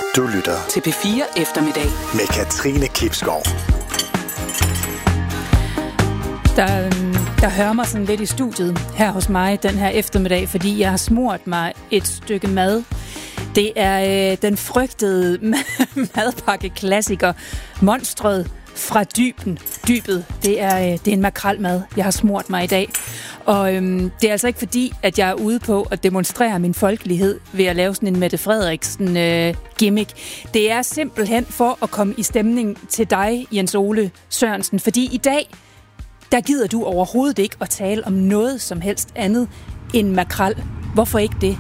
Du lytter til P4 Eftermiddag med Katrine Kipskov. Der hører mig sådan lidt i studiet her hos mig den her eftermiddag, fordi jeg har smurt mig et stykke mad. Det er den frygtede madpakke-klassiker, monstret fra dybet. Det er en makrelmad, jeg har smurt mig i dag. Og det er altså ikke fordi, at jeg er ude på at demonstrere min folkelighed ved at lave sådan en Mette Frederiksen gimmick. Det er simpelthen for at komme i stemning til dig, Jens Ole Sørensen. Fordi i dag, der gider du overhovedet ikke at tale om noget som helst andet end makrel. Hvorfor ikke det?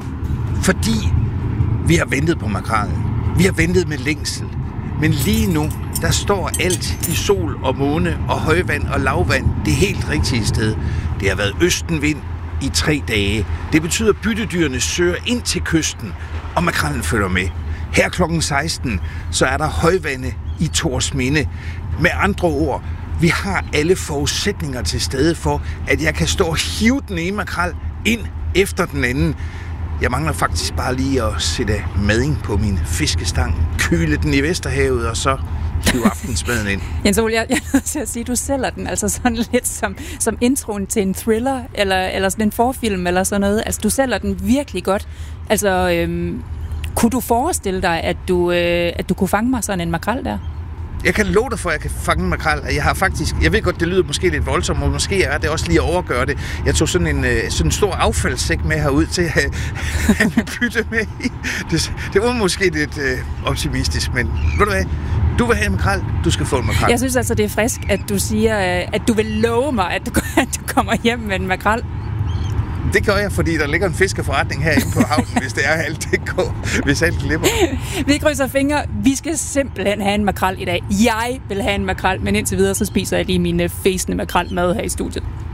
Fordi vi har ventet på makrellen. Vi har ventet med længsel. Men lige nu, der står alt i sol og måne og højvand og lavvand det helt rigtige sted. Det har været østenvind i 3 dage. Det betyder, at byttedyrene søger ind til kysten, og makrellen følger med. Her klokken 16, så er der højvande i Thorsminde. Med andre ord, vi har alle forudsætninger til stede for, at jeg kan stå og hive den ene makrel ind efter den anden. Jeg mangler faktisk bare lige at sætte mading på min fiskestang, kyle den i Vesterhavet og så hive aftensmaden ind. Jens Ole, jeg er nødt til at sige, at du sælger den altså sådan lidt som introen til en thriller, eller sådan en forfilm, eller sådan noget. Altså, du sælger den virkelig godt. Altså, kunne du forestille dig, at du kunne fange mig sådan en makrel der? Jeg kan love dig for, at jeg kan fange makrel. Jeg ved godt, det lyder måske lidt voldsomt, og måske er det også lige at overgøre det. Jeg tog sådan en stor affaldssæk med herud til at have bytte med i. Det var måske lidt optimistisk, men ved du hvad? Du vil have en makrel, du skal få en makrel. Jeg synes altså, det er frisk, at du siger, at du vil love mig, at du kommer hjem med en makrel. Det gør jeg, fordi der ligger en fiskeforretning herinde på havnen, hvis det er alt det går, hvis alt glipper. Vi krydser fingre. Vi skal simpelthen have en makrel i dag. Jeg vil have en makrel, men indtil videre så spiser jeg lige mine fæsende makrelmad her i studiet.